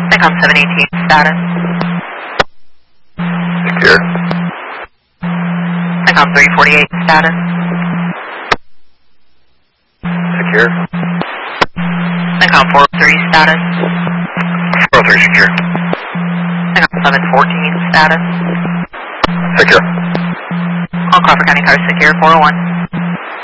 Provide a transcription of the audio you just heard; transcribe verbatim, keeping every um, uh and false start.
SECOM seven eighteen status. Secure. SECOM three forty-eight status. Secure. SECOM four oh three status. four oh three secure. SECOM seven fourteen status. Secure. All Crawford County cars secure four oh one.